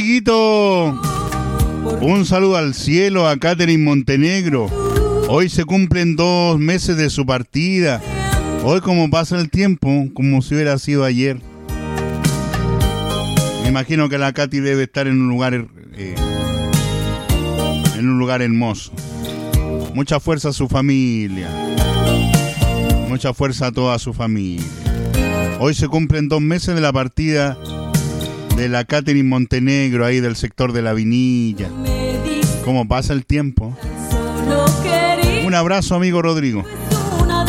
Rodriguito, un saludo al cielo a Catherine Montenegro. Hoy se cumplen 2 meses de su partida. Hoy como pasa el tiempo, como si hubiera sido ayer. Me imagino que la Katy debe estar en un lugar hermoso. Mucha fuerza a su familia. Mucha fuerza a toda su familia. Hoy se cumplen 2 meses de la partida de la Catherine Montenegro, ahí del sector de la Vinilla. ¿Cómo pasa el tiempo? Un abrazo, amigo Rodrigo.